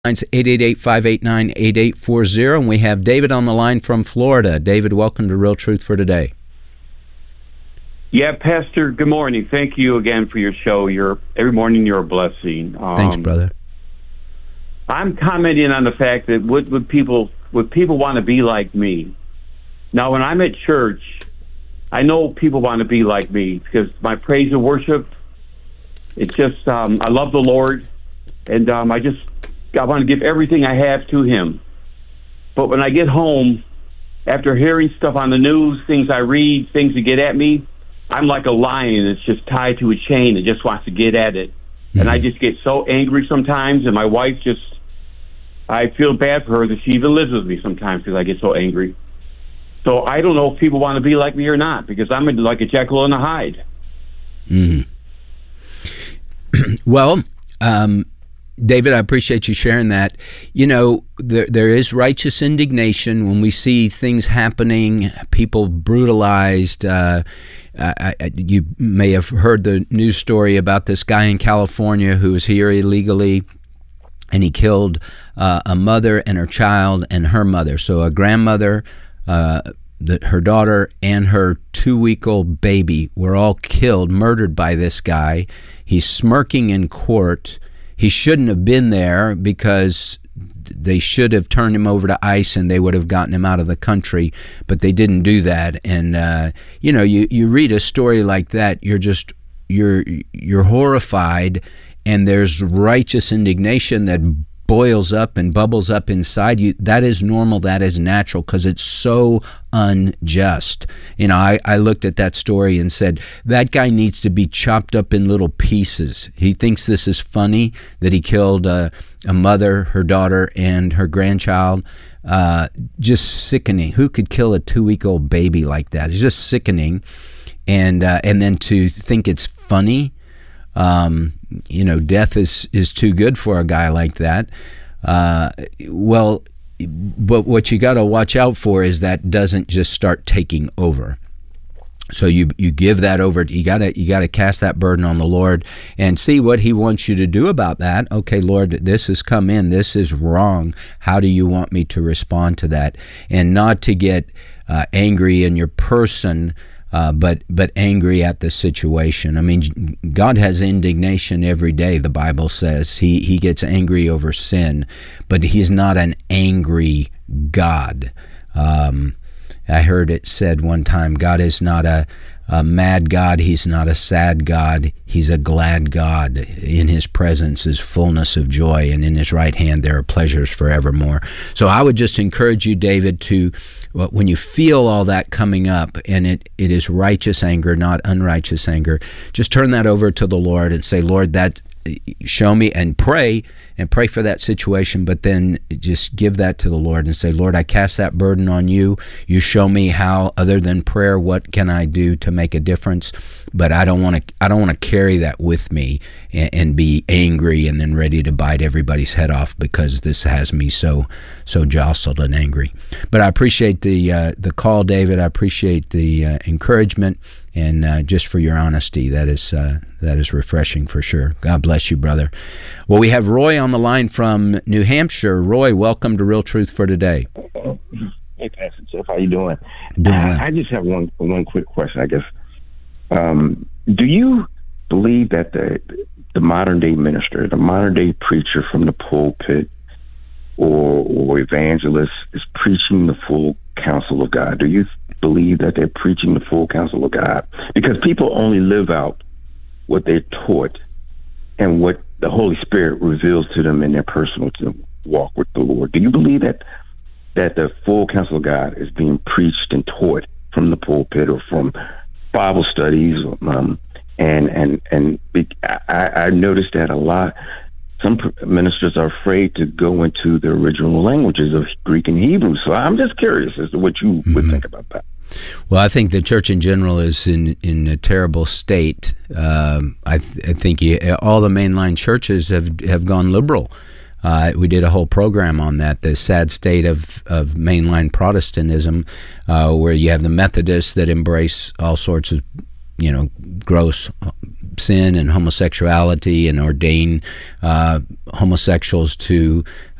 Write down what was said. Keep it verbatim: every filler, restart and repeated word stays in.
It's eight eight eight, five eight nine, eight eight four zero, and we have David on the line from Florida. David, welcome to Real Truth for Today. Yeah, Pastor, good morning. Thank you again for your show. You're every morning you're a blessing. Um, Thanks, brother. I'm commenting on the fact that would, would people would people want to be like me? Now, when I'm at church, I know people want to be like me because my praise and worship, it's just, um, I love the Lord, and um, I just, I want to give everything I have to Him. But when I get home, after hearing stuff on the news, things I read, things that get at me, I'm like a lion that's just tied to a chain and just wants to get at it. Mm-hmm. And I just get so angry sometimes, and my wife just, I feel bad for her that she even lives with me sometimes because I get so angry. So I don't know if people want to be like me or not, because I'm like a Jekyll and a Hyde. Mm-hmm. Well, um, David, I appreciate you sharing that. You know, there there is righteous indignation when we see things happening, people brutalized. Uh, I, I, you may have heard the news story about this guy in California who was here illegally, and he killed uh, a mother and her child and her mother. So a grandmother, uh, the, her daughter, and her two-week-old baby were all killed, murdered by this guy. He's smirking in court. He shouldn't have been there because they should have turned him over to ICE and they would have gotten him out of the country, but they didn't do that. And uh, you know, you, you read a story like that, you're just you're you're horrified, and there's righteous indignation that boils up and bubbles up inside you. That is normal. That is natural, because it's so unjust. You know, I, I looked at that story and said, that guy needs to be chopped up in little pieces. He thinks this is funny that he killed uh, a mother, her daughter, and her grandchild. Uh, just sickening. Who could kill a two-week-old baby like that? It's just sickening. And uh, and then to think it's funny. Um, you know, death is, is too good for a guy like that. Uh, well, but what you got to watch out for is that doesn't just start taking over. So you you give that over. You gotta you gotta cast that burden on the Lord and see what He wants you to do about that. Okay, Lord, this has come in. This is wrong. How do you want me to respond to that? And not to get uh, angry in your person. Uh, but but angry at the situation. I mean, God has indignation every day, the Bible says. He he gets angry over sin, but He's not an angry God. Um, I heard it said one time, God is not a, a mad God. He's not a sad God. He's a glad God. In His presence is fullness of joy, and in His right hand there are pleasures forevermore. So I would just encourage you, David, to when you feel all that coming up, and it, it is righteous anger, not unrighteous anger, just turn that over to the Lord and say, Lord, that show me, and pray and pray for that situation, but then just give that to the Lord and say, Lord, I cast that burden on you. You show me how, other than prayer, what can I do to make a difference? But I don't want to I don't want to carry that with me and, and be angry and then ready to bite everybody's head off because this has me so so jostled and angry. But I appreciate the uh, the call, David. I appreciate the uh, encouragement, and uh, just for your honesty. That is uh, that is refreshing for sure. God bless you, brother. Well, we have Roy on the line from New Hampshire. Roy, welcome to Real Truth for Today. Hey, Pastor Jeff, how you doing? Doing well. I, I just have one one quick question, I guess. Um, do you believe that the the modern day minister, the modern day preacher from the pulpit, or or evangelist is preaching the full counsel of God? Do you believe that they're preaching the full counsel of God? Because people only live out what they're taught and what the Holy Spirit reveals to them in their personal walk with the Lord. Do you believe that that the full counsel of God is being preached and taught from the pulpit or from Bible studies? Um, and and and be, I, I noticed that a lot. Some ministers are afraid to go into the original languages of Greek and Hebrew. So I'm just curious as to what you mm-hmm. would think about that. Well, I think the church in general is in, in a terrible state. Um, I, th- I think you, all the mainline churches have have gone liberal. Uh, we did a whole program on that, the sad state of, of mainline Protestantism, uh, where you have the Methodists that embrace all sorts of, you know, gross sin and homosexuality and ordain uh, homosexuals to